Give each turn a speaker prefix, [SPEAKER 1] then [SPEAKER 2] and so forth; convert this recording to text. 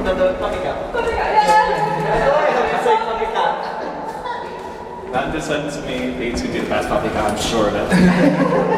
[SPEAKER 1] nanonood paprika.
[SPEAKER 2] Paprika, yeah!
[SPEAKER 3] That descends to me leads me to the best paprika, I'm sure of it.